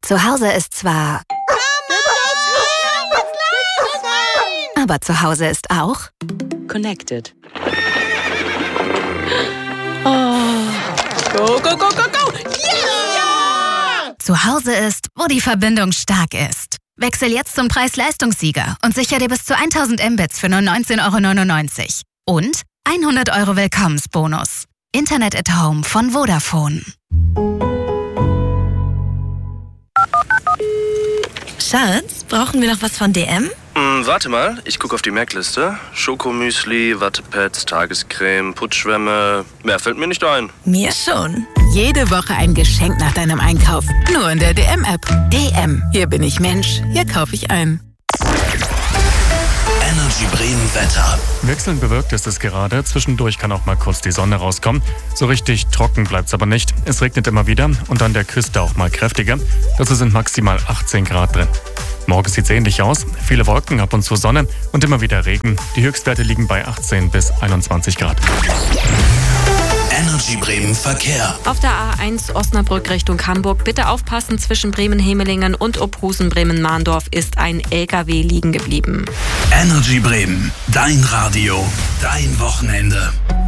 Zu Hause ist zwar... Aber zu Hause ist auch... Connected. Oh. Go, go, go, go, go! Yeah! Zu Hause ist, wo die Verbindung stark ist. Wechsel jetzt zum Preis-Leistungssieger und sicher dir bis zu 1000 Mbits für nur 19,99 €. Und 100 € Willkommensbonus. Internet at Home von Vodafone. Schatz, brauchen wir noch was von DM? Warte mal, ich gucke auf die Merkliste. Schokomüsli, Wattepads, Tagescreme, Putzschwämme. Mehr fällt mir nicht ein. Mir schon. Jede Woche ein Geschenk nach deinem Einkauf. Nur in der DM-App. DM. Hier bin ich Mensch. Hier kaufe ich ein. Energy Bremen Wetter. Wechselnd bewölkt ist es gerade. Zwischendurch kann auch mal kurz die Sonne rauskommen. So richtig trocken bleibt's aber nicht. Es regnet immer wieder und an der Küste auch mal kräftiger. Dazu sind maximal 18 Grad drin. Morgen sieht's ähnlich aus. Viele Wolken, ab und zu Sonne und immer wieder Regen. Die Höchstwerte liegen bei 18 bis 21 Grad. Energy Bremen Verkehr. Auf der A1 Osnabrück Richtung Hamburg bitte aufpassen, zwischen Bremen-Hemelingen und Ophusen-Bremen-Mahndorf ist ein LKW liegen geblieben. Energy Bremen, dein Radio, dein Wochenende.